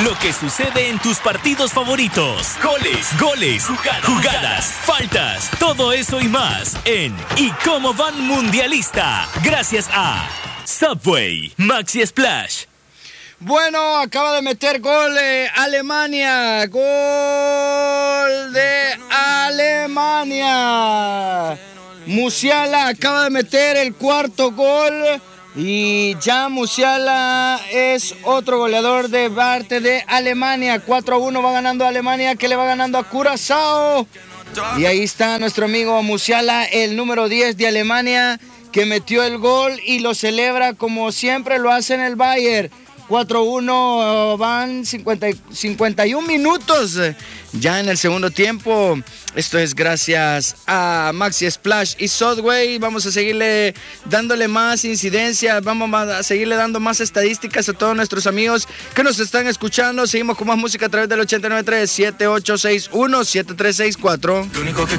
Lo que sucede en tus partidos favoritos. Goles, jugadas, faltas, todo eso y más en ¿Y cómo van mundialista? Gracias a Subway, Maxi Splash. Bueno, acaba de meter gol Alemania. Gol de Alemania. Musiala acaba de meter el cuarto gol. Y ya Musiala es otro goleador de parte de Alemania. 4-1 va ganando Alemania, que le va ganando a Curazao. Y ahí está nuestro amigo Musiala, el número 10 de Alemania, que metió el gol y lo celebra como siempre lo hace en el Bayern. 4-1, van 51 minutos ya en el segundo tiempo. Esto es gracias a Maxi Splash y Subway. Vamos a seguirle dándole más incidencia, vamos a seguirle dando más estadísticas a todos nuestros amigos que nos están escuchando. Seguimos con más música a través del 89.3 7861 7364. Lo único que